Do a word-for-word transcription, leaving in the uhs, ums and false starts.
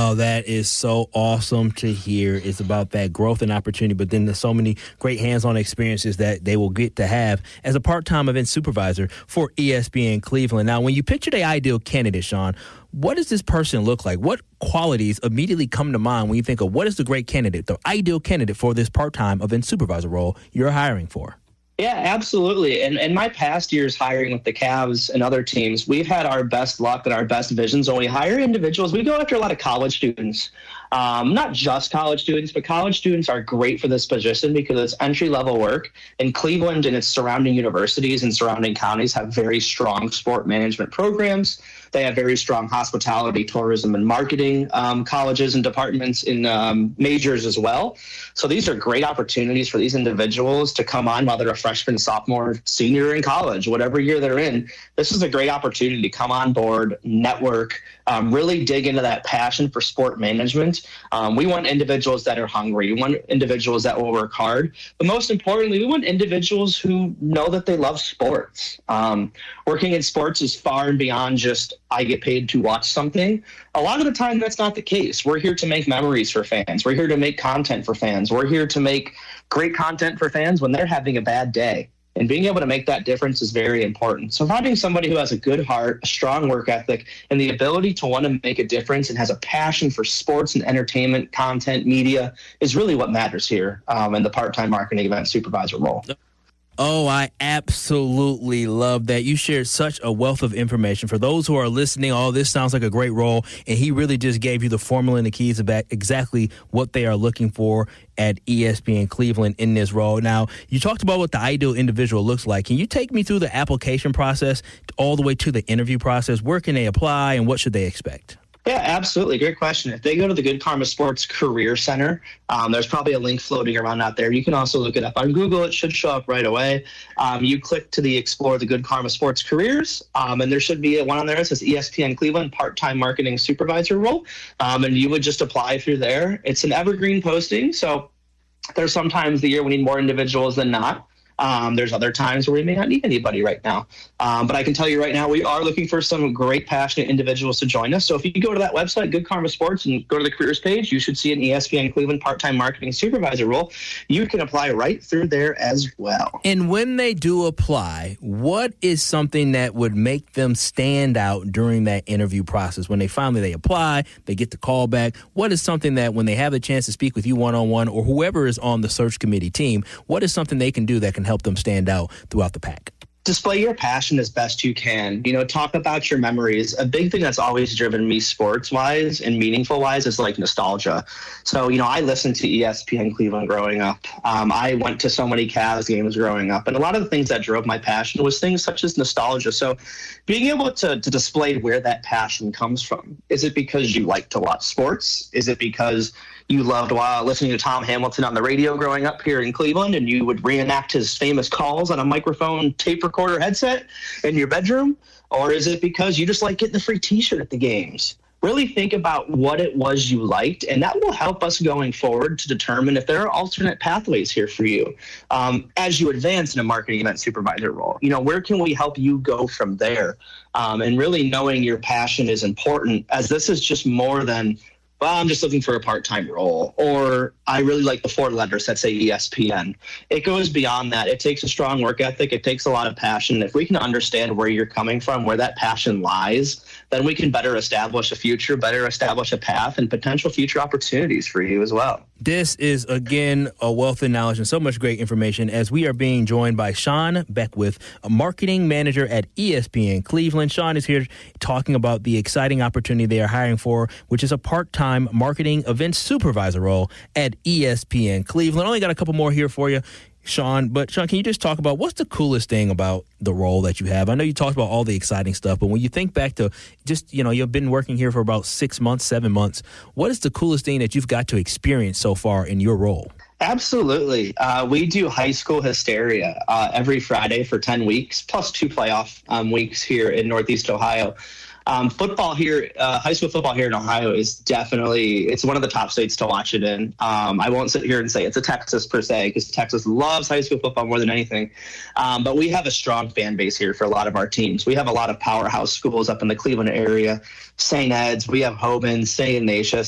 Oh, that is so awesome to hear. It's about that growth and opportunity, but then there's so many great hands-on experiences that they will get to have as a part-time event supervisor for E S P N Cleveland. Now, when you picture the ideal candidate, Sean, what does this person look like? What qualities immediately come to mind when you think of what is the great candidate, the ideal candidate for this part-time event supervisor role you're hiring for? Yeah, absolutely. And in my past years hiring with the Cavs and other teams, we've had our best luck and our best visions when we hire individuals. We go after a lot of college students, um, not just college students, but college students are great for this position because it's entry-level work. And Cleveland and its surrounding universities and surrounding counties have very strong sport management programs. They have very strong hospitality, tourism, and marketing um, colleges and departments in um, majors as well. So these are great opportunities for these individuals to come on while they're a freshman, sophomore, senior in college, whatever year they're in. This is a great opportunity to come on board, network, um, really dig into that passion for sport management. Um, we want individuals that are hungry. We want individuals that will work hard. But most importantly, we want individuals who know that they love sports. Um, working in sports is far and beyond just I get paid to watch something. A lot of the time, that's not the case. We're here to make memories for fans. We're here to make content for fans. We're here to make great content for fans when they're having a bad day. And being able to make that difference is very important. So finding somebody who has a good heart, a strong work ethic, and the ability to want to make a difference and has a passion for sports and entertainment, content, media is really what matters here um, in the part-time marketing event supervisor role. Oh, I absolutely love that. You shared such a wealth of information. For those who are listening, oh, this sounds like a great role, and he really just gave you the formula and the keys about exactly what they are looking for at E S P N Cleveland in this role. Now, you talked about what the ideal individual looks like. Can you take me through the application process all the way to the interview process? Where can they apply, and what should they expect? Yeah, absolutely. Great question. If they go to the Good Karma Sports Career Center, um, there's probably a link floating around out there. You can also look it up on Google. It should show up right away. Um, you click to the Explore the Good Karma Sports Careers, um, and there should be one on there that says E S P N Cleveland Part-Time Marketing Supervisor role, um, and you would just apply through there. It's an evergreen posting, so there's sometimes the year we need more individuals than not. Um, there's other times where we may not need anybody right now. Um, but I can tell you right now, we are looking for some great, passionate individuals to join us. So if you go to that website, Good Karma Sports, and go to the careers page, you should see an E S P N Cleveland part-time marketing supervisor role. You can apply right through there as well. And when they do apply, what is something that would make them stand out during that interview process? When they finally they apply, they get the call back. What is something that when they have a chance to speak with you one-on-one or whoever is on the search committee team, what is something they can do that can help them stand out throughout the pack? Display your passion as best you can. You know, talk about your memories. A big thing that's always driven me sports-wise and meaningful-wise is like nostalgia. So, you know, I listened to E S P N Cleveland growing up. Um, I went to so many Cavs games growing up. And a lot of the things that drove my passion was things such as nostalgia. So being able to, to display where that passion comes from. Is it because you like to watch sports? Is it because you loved while listening to Tom Hamilton on the radio growing up here in Cleveland, and you would reenact his famous calls on a microphone tape recorder headset in your bedroom? Or is it because you just like getting the free T-shirt at the games? Really think about what it was you liked, and that will help us going forward to determine if there are alternate pathways here for you um, as you advance in a marketing event supervisor role. You know, where can we help you go from there? Um, and really knowing your passion is important, as this is just more than, well, I'm just looking for a part-time role, or I really like the four letters that say E S P N. It goes beyond that. It takes a strong work ethic. It takes a lot of passion. If we can understand where you're coming from, where that passion lies, then we can better establish a future, better establish a path, and potential future opportunities for you as well. This is, again, a wealth of knowledge and so much great information as we are being joined by Sean Beckwith, a marketing manager at E S P N Cleveland. Sean is here talking about the exciting opportunity they are hiring for, which is a part-time marketing event supervisor role at E S P N Cleveland. Only got a couple more here for you, Sean. But, Sean, can you just talk about what's the coolest thing about the role that you have? I know you talked about all the exciting stuff, but when you think back to just, you know, you've been working here for about six months, seven months. What is the coolest thing that you've got to experience so far in your role? Absolutely. Uh, we do high school hysteria uh, every Friday for ten weeks, plus two playoff um, weeks here in Northeast Ohio. Um, football here, uh, high school football here in Ohio is definitely, it's one of the top states to watch it in. Um, I won't sit here and say it's a Texas per se, because Texas loves high school football more than anything. Um, but we have a strong fan base here for a lot of our teams. We have a lot of powerhouse schools up in the Cleveland area, Saint Ed's, we have Hoban, Saint Ignatius.